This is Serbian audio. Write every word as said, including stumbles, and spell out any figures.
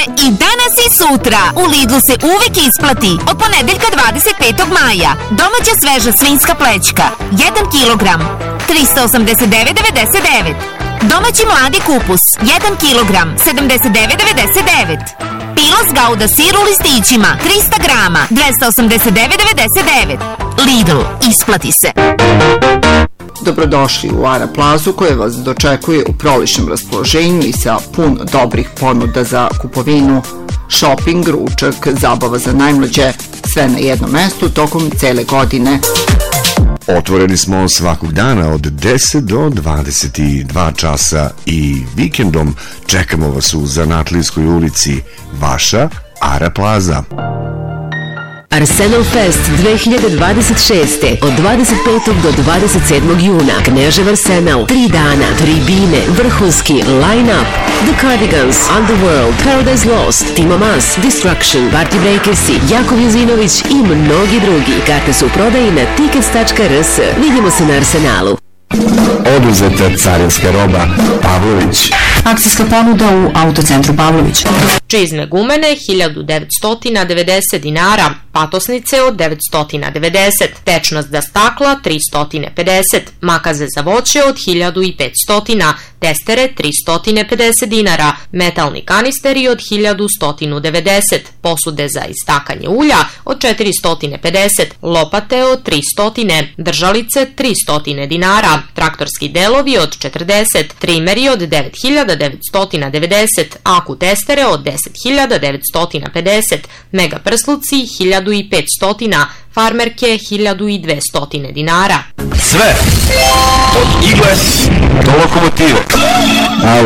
i danas i sutra. U Lidlu se uvek isplati. Od ponedeljka dvadeset petog maja. Domaća sveža svinjska plećka jedan kilogram trista osamdeset devet devedeset devet. Domaći mladi kupus jedan kilogram sedamdeset devet devedeset devet. Pilos Gouda sir u listićima trista grama dvesta osamdeset devet devedeset devet. Lidl, isplati se. Dobrodošli u Ara Plazu koja vas dočekuje u proličnom raspoloženju i sa puno dobrih ponuda za kupovinu, šoping, ručak, zabava za najmlađe, sve na jednom mestu tokom cele godine. Otvoreni smo svakog dana od deset do dvadeset dva časa i vikendom čekamo vas u Zanatlijskoj ulici, vaša Ara Plaza. Arsenal Fest dve hiljade dvadeset šeste od dvadeset petog do dvadeset sedmog juna. Knežev Arsenal, tri dana, tribine, vrhunski line-up. The Cardigans, Underworld, Paradise Lost, Timo Maas, Destruction, Party Breakersi, Jakov Juzinović i mnogi drugi. Karte su u prodaji na tickets tačka r s. Vidimo se na Arsenalu. Oduzeta carinska roba Pavlović. Akcijska ponuda u Autocentru Pavlović. Čizme gumene hiljadu devetsto devedeset dinara, patosnice od devetsto devedeset, tečnost za stakla tristo pedeset, makaze za voće od hiljadu petsto, testere tristo pedeset dinara, metalni kanisteri od hiljadu sto devedeset, posude za istakanje ulja od četiristo pedeset, lopate od tristo, držalice tristo dinara, traktorski delovi od četrdeset, trimeri od devet hiljada devetsto devedeset, aku testere od deset hiljada devetsto pedeset, mega prsluci hiljadu petsto, farmerke hiljadu dvesta dinara. Sve od igle do lokomotive.